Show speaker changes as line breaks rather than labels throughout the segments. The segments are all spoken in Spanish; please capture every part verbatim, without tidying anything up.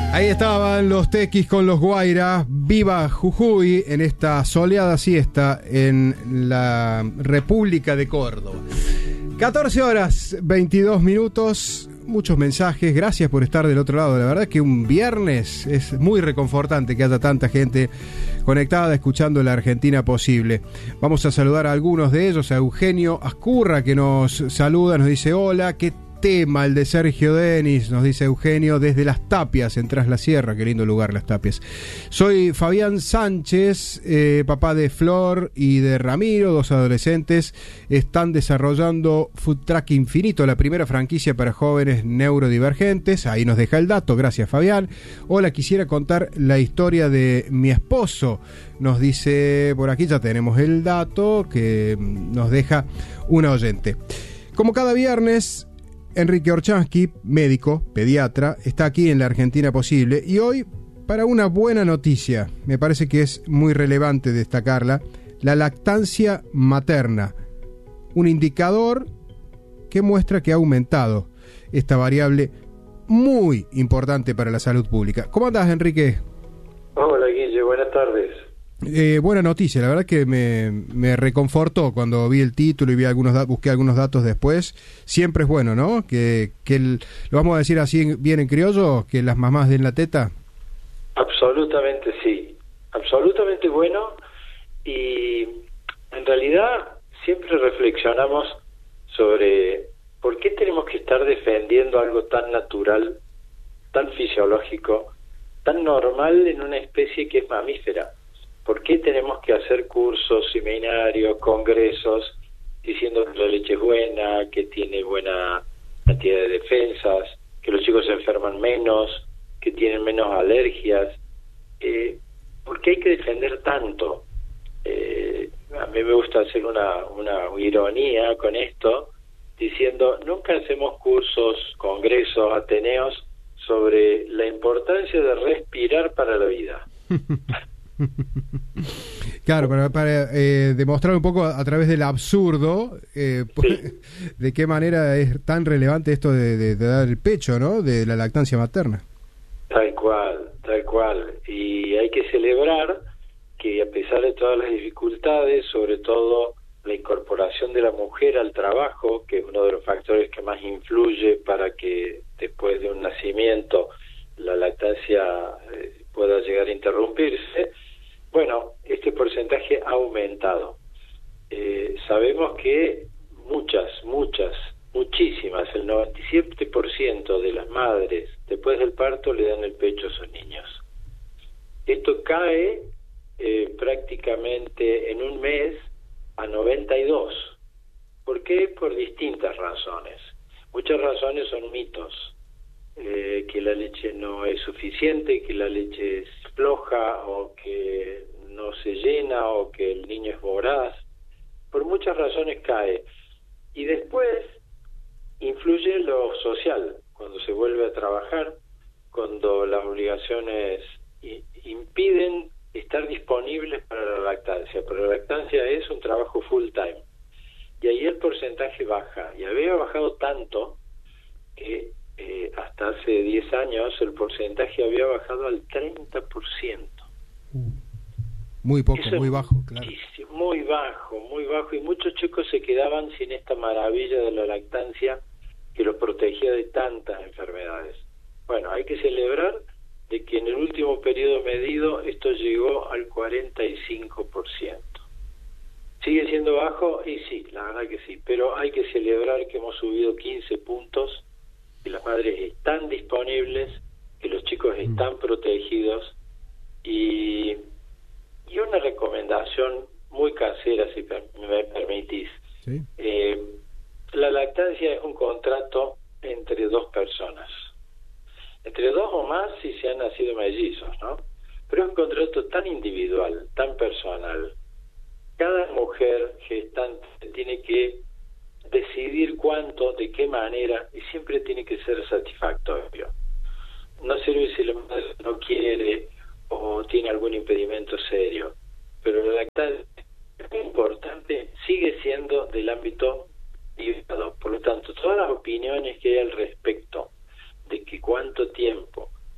Ahí estaban los Tequis con los Guaira. Viva Jujuy en esta soleada siesta en la República de Córdoba. catorce horas, veintidós minutos. Muchos mensajes. Gracias por estar del otro lado. La verdad es que un viernes es muy reconfortante que haya tanta gente conectada escuchando La Argentina Posible. Vamos a saludar a algunos de ellos. A Eugenio Ascurra, que nos saluda, nos dice hola. ¿Qué tema el de Sergio Denis? Nos dice Eugenio desde Las Tapias, en Tras la Sierra. Qué lindo lugar, Las Tapias. Soy Fabián Sánchez, eh, papá de Flor y de Ramiro, dos adolescentes. Están desarrollando Food Truck Infinito, la primera franquicia para jóvenes neurodivergentes. Ahí nos deja el dato. Gracias, Fabián. Hola, quisiera contar la historia de mi esposo. Nos dice por aquí, ya tenemos el dato que nos deja una oyente. Como cada viernes, Enrique Orchansky, médico, pediatra, está aquí en La Argentina Posible y hoy para una buena noticia, me parece que es muy relevante destacarla, la lactancia materna, un indicador que muestra que ha aumentado esta variable muy importante para la salud pública. ¿Cómo andás, Enrique?
Hola, Guille, buenas tardes.
Eh, buena noticia, la verdad que me, me reconfortó cuando vi el título y vi algunos da- busqué algunos datos después. Siempre es bueno, ¿no? Que, que el, lo vamos a decir así bien en criollo, que las mamás den la teta.
Absolutamente sí, absolutamente bueno, y en realidad siempre reflexionamos sobre por qué tenemos que estar defendiendo algo tan natural, tan fisiológico, tan normal en una especie que es mamífera. ¿Por qué tenemos que hacer cursos, seminarios, congresos, diciendo que la leche es buena, que tiene buena cantidad de defensas, que los chicos se enferman menos, que tienen menos alergias? Eh, ¿Por qué hay que defender tanto? Eh, a mí me gusta hacer una, una ironía con esto, diciendo, nunca hacemos cursos, congresos, ateneos, sobre la importancia de respirar para la vida.
Claro, para, para eh, demostrar un poco a, a través del absurdo eh,
Sí.
de qué manera es tan relevante esto de, de, de dar el pecho, ¿no? De la lactancia materna.
Tal cual, tal cual. Y hay que celebrar que a pesar de todas las dificultades, sobre todo la incorporación de la mujer al trabajo, que es uno de los factores que más influye para que después de un nacimiento la lactancia eh, pueda llegar a interrumpirse, bueno, este porcentaje ha aumentado. Eh, sabemos que muchas, muchas, muchísimas, el noventa y siete por ciento de las madres después del parto le dan el pecho a sus niños. Esto cae eh, prácticamente en un mes a noventa y dos. ¿Por qué? Por distintas razones. Muchas razones son mitos. Eh, que la leche no es suficiente, que la leche es floja o que no se llena o que el niño es voraz. Por muchas razones cae. Y después influye lo social, cuando se vuelve a trabajar, cuando las obligaciones i- impiden estar disponibles para la lactancia. Pero la lactancia es un trabajo full time. Y ahí el porcentaje baja. Y había bajado tanto que Eh, hasta hace diez años el porcentaje había bajado al treinta por ciento.
Muy poco,
Eso
muy
es
bajo, claro.
muchísimo, muy bajo, muy bajo, y muchos chicos se quedaban sin esta maravilla de la lactancia que los protegía de tantas enfermedades. Bueno, hay que celebrar de que en el último periodo medido esto llegó al cuarenta y cinco por ciento. ¿Sigue siendo bajo? Y sí, la verdad que sí, pero hay que celebrar que hemos subido quince puntos, que las madres están disponibles, que los chicos están protegidos, y, y una recomendación muy casera, si per, me permitís.
¿Sí?
Eh, la lactancia es un contrato entre dos personas, entre dos o más si se han nacido mellizos, ¿no? Pero es un contrato tan individual, tan personal. Cada mujer gestante tiene que decidir cuánto, de qué manera, y siempre tiene que ser satisfactorio. No sirve si la madre no quiere o tiene algún impedimento serio, pero la lactancia es muy importante, sigue siendo del ámbito privado. Por lo tanto, todas las opiniones que hay al respecto de que cuánto tiempo, de que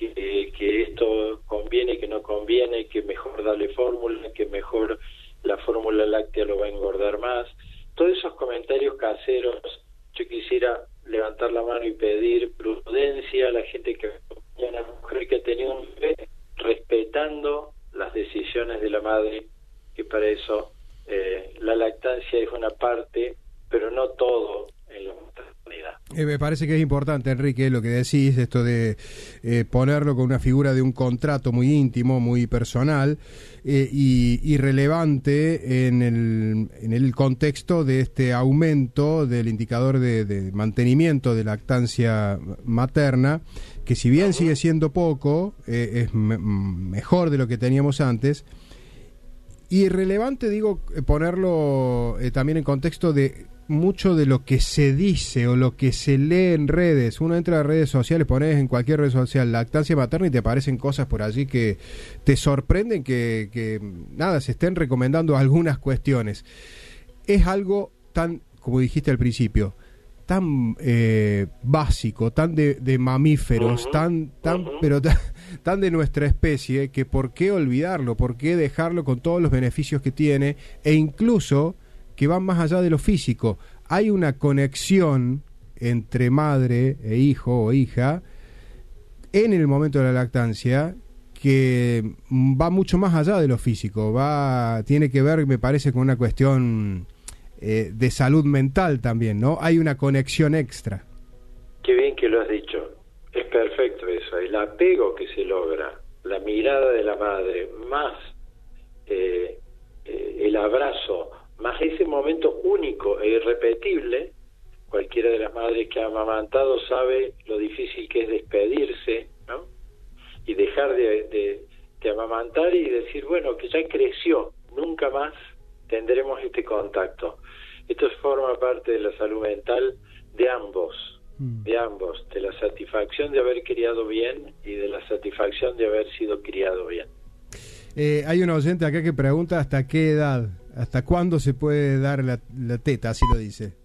que, que esto conviene, que no conviene, que mejor darle fórmula, que mejor la fórmula láctea lo va a engordar más. Todos esos comentarios caseros, yo quisiera levantar la mano y pedir prudencia a la gente que a una mujer que ha tenido un bebé, respetando las decisiones de la madre, que para eso eh, la lactancia es una parte, pero no todo en la maternidad.
Eh, me parece que es importante, Enrique, lo que decís, esto de eh, ponerlo con una figura de un contrato muy íntimo, muy personal eh, y, y relevante en el, en el contexto de este aumento del indicador de, de mantenimiento de lactancia materna, que si bien uh-huh. sigue siendo poco, eh, es me- mejor de lo que teníamos antes. Y relevante, digo, ponerlo eh, también en contexto de mucho de lo que se dice o lo que se lee en redes. Uno entra a redes sociales, pones en cualquier red social lactancia materna y te aparecen cosas por allí que te sorprenden, que, que nada, se estén recomendando algunas cuestiones. Es algo tan, como dijiste al principio, tan eh, básico, tan de, de mamíferos, uh-huh. tan, tan, uh-huh. pero tan, tan de nuestra especie, que por qué olvidarlo, por qué dejarlo con todos los beneficios que tiene, e incluso que van más allá de lo físico. Hay una conexión entre madre e hijo o hija en el momento de la lactancia que va mucho más allá de lo físico, va, tiene que ver, me parece, con una cuestión eh, de salud mental también, ¿no? Hay una conexión extra.
Qué bien que lo has dicho, es perfecto eso, el apego que se logra, la mirada de la madre, más eh, eh, el abrazo, más ese momento único e irrepetible. Cualquiera de las madres que ha amamantado sabe lo difícil que es despedirse, ¿no? Y dejar de, de, de amamantar y decir, bueno, que ya creció, nunca más tendremos este contacto. Esto forma parte de la salud mental de ambos, mm. de ambos, de la satisfacción de haber criado bien y de la satisfacción de haber sido criado bien.
Eh, hay un oyente acá que pregunta hasta qué edad, hasta cuándo se puede dar la, la teta, así lo dice.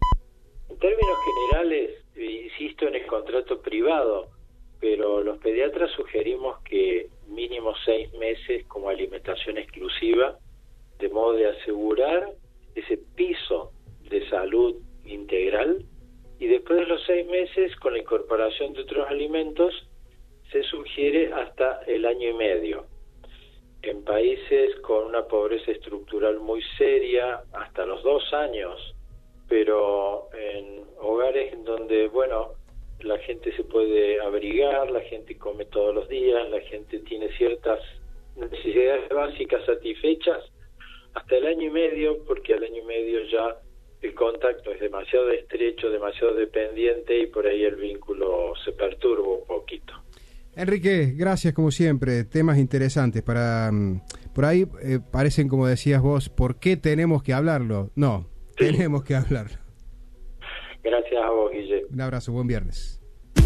En términos generales, insisto en el contrato privado, pero los pediatras sugerimos que mínimo seis meses como alimentación exclusiva, de modo de asegurar ese piso de salud integral, y después de los seis meses, con la incorporación de otros alimentos, se sugiere hasta el año y medio. En países con una pobreza estructural muy seria, hasta los dos años, pero en hogares en donde, bueno, la gente se puede abrigar, la gente come todos los días, la gente tiene ciertas necesidades básicas satisfechas, hasta el año y medio, porque al año y medio ya el contacto es demasiado estrecho, demasiado dependiente y por ahí el vínculo se perturba un poquito.
Enrique, gracias como siempre, temas interesantes para por ahí eh, parecen, como decías vos, ¿por qué tenemos que hablarlo? No, sí. Tenemos que hablarlo.
Gracias a vos, Guille.
Un abrazo, buen viernes.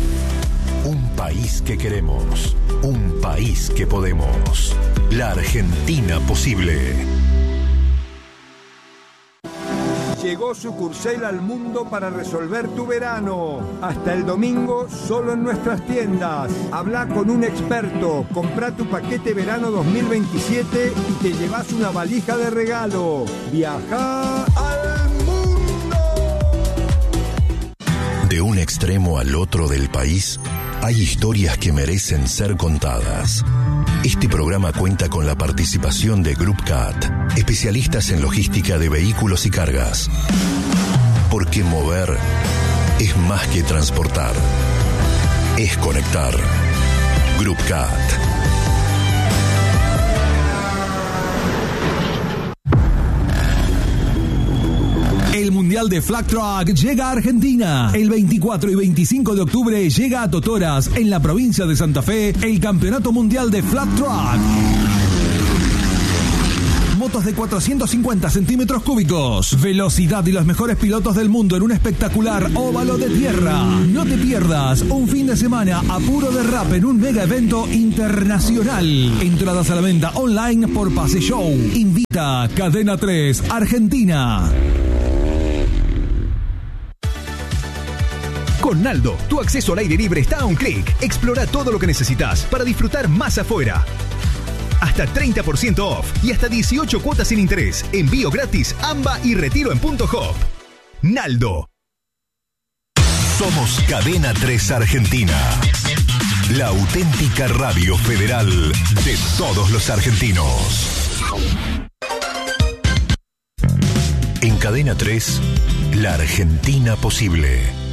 Un país que queremos, un país que podemos. La Argentina posible.
Llegó Sucursel al mundo para resolver tu verano. Hasta el domingo, solo en nuestras tiendas. Habla con un experto, compra tu paquete verano dos mil veintisiete y te llevas una valija de regalo. Viaja al mundo.
De un extremo al otro del país, hay historias que merecen ser contadas. Este programa cuenta con la participación de Group Cat, especialistas en logística de vehículos y cargas. Porque mover es más que transportar, es conectar. Group Cat.
El Mundial de Flag Truck llega a Argentina. El veinticuatro y veinticinco de octubre llega a Totoras, en la provincia de Santa Fe, el Campeonato Mundial de Flag Truck. Motos de cuatrocientos cincuenta centímetros cúbicos, velocidad y los mejores pilotos del mundo en un espectacular óvalo de tierra. No te pierdas un fin de semana a puro derrape en un mega evento internacional. Entradas a la venta online por Pase Show. Invita Cadena tres Argentina.
Con Naldo, tu acceso al aire libre está a un clic. Explora todo lo que necesitas para disfrutar más afuera. Hasta treinta por ciento off y hasta dieciocho cuotas sin interés. Envío gratis, AMBA y retiro en punto hop. Naldo.
Somos Cadena tres Argentina. La auténtica radio federal de todos los argentinos. En Cadena tres, la Argentina posible.